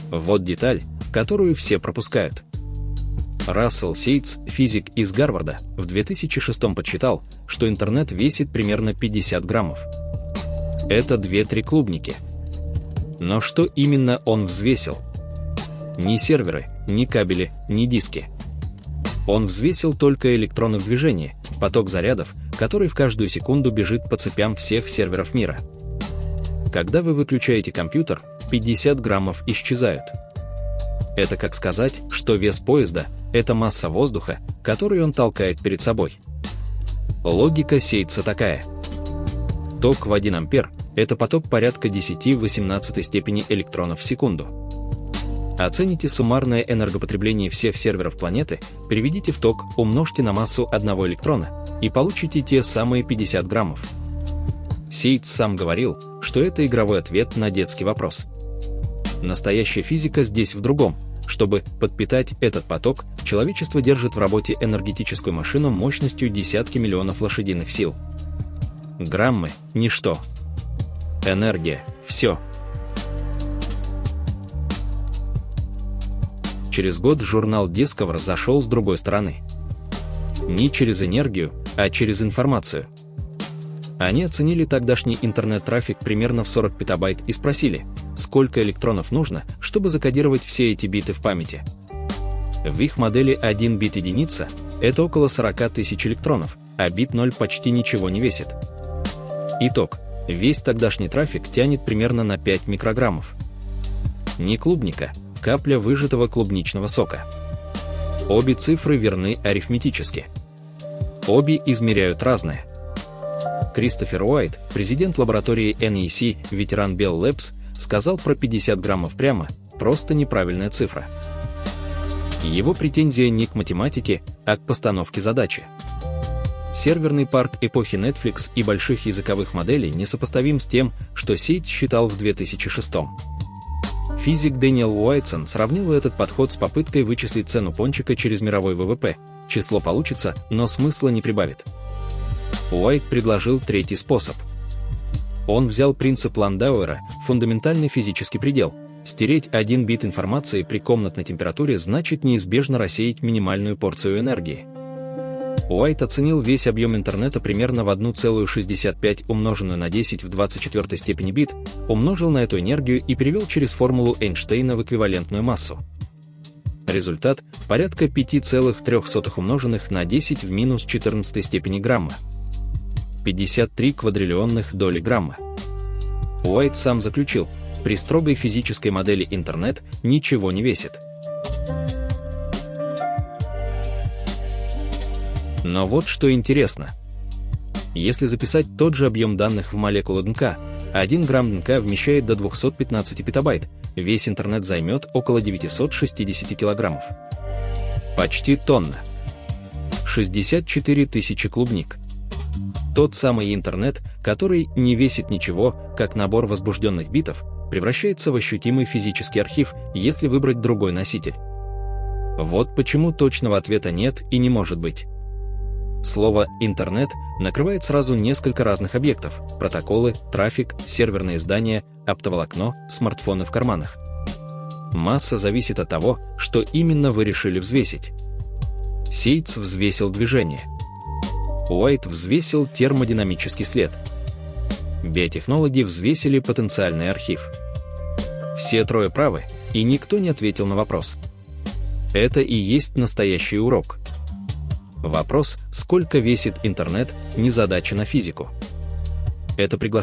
Вот деталь, которую все пропускают. Рассел Сейтс, физик из Гарварда, в 2006 подсчитал, что интернет весит примерно 50 граммов. Это 2-3 клубники. Но что именно он взвесил? Ни серверы, ни кабели, ни диски. Он взвесил только электроны в движении, поток зарядов, который в каждую секунду бежит по цепям всех серверов мира. Когда вы выключаете компьютер, 50 граммов исчезают. Это как сказать, что вес поезда – это масса воздуха, которую он толкает перед собой. Логика Сейтса такая. Ток в 1 ампер – это поток порядка 10 в 18 степени электронов в секунду. Оцените суммарное энергопотребление всех серверов планеты, переведите в ток, умножьте на массу одного электрона и получите те самые 50 граммов. Сейтс сам говорил, что это игровой ответ на детский вопрос. Настоящая физика здесь в другом. Чтобы подпитать этот поток, человечество держит в работе энергетическую машину мощностью десятки миллионов лошадиных сил. Граммы – ничто. Энергия – все. Через год журнал Discover зашел с другой стороны. Не через энергию, а через информацию. Они оценили тогдашний интернет-трафик примерно в 40 петабайт и спросили, сколько электронов нужно, чтобы закодировать все эти биты в памяти. В их модели 1 бит единица – это около 40 тысяч электронов, а бит 0 почти ничего не весит. Итог. Весь тогдашний трафик тянет примерно на 5 микрограммов. Не клубника, капля выжатого клубничного сока. Обе цифры верны арифметически. Обе измеряют разное. Кристофер Уайт, президент лаборатории NEC, ветеран Bell Labs, сказал про 50 граммов прямо, просто неправильная цифра. Его претензия не к математике, а к постановке задачи. Серверный парк эпохи Netflix и больших языковых моделей несопоставим с тем, что Сейтс считал в 2006. Физик Дэниел Уайтсон сравнил этот подход с попыткой вычислить цену пончика через мировой ВВП. Число получится, но смысла не прибавит. Уайт предложил третий способ. Он взял принцип Ландауэра, фундаментальный физический предел. Стереть 1 бит информации при комнатной температуре значит неизбежно рассеять минимальную порцию энергии. Уайт оценил весь объем интернета примерно в 1,65 умноженную на 10 в 24 степени бит, умножил на эту энергию и перевел через формулу Эйнштейна в эквивалентную массу. Результат – порядка 5,3 умноженных на 10 в минус 14 степени грамма. 53 квадриллионных доли грамма. Уайт сам заключил, при строгой физической модели интернет ничего не весит. Но вот что интересно. Если записать тот же объем данных в молекулы ДНК, 1 грамм ДНК вмещает до 215 петабайт, весь интернет займет около 960 килограммов. Почти тонна. 64 тысячи клубник. Тот самый интернет, который не весит ничего, как набор возбужденных битов, превращается в ощутимый физический архив, если выбрать другой носитель. Вот почему точного ответа нет и не может быть. Слово «интернет» накрывает сразу несколько разных объектов: протоколы, трафик, серверные здания, оптоволокно, смартфоны в карманах. Масса зависит от того, что именно вы решили взвесить. Сейтс взвесил движение. Уайт взвесил термодинамический след. Биотехнологи взвесили потенциальный архив. Все трое правы, и никто не ответил на вопрос. Это и есть настоящий урок. Вопрос, сколько весит интернет, не задача на физику. Это приглашение